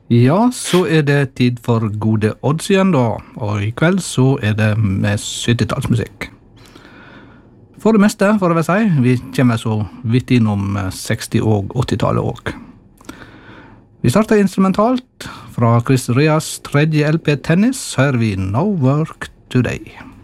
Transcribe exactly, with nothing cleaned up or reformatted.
Ja, så er det tid for gode odds igjen da, og i kveld så er det med syttitallsmusikk. For det meste, for å si, vi kommer så vidt innom seksti- og åttitallet også. Vi starter instrumentalt. Fra Chris Rias tredje L P Tennis hører vi No Work Today.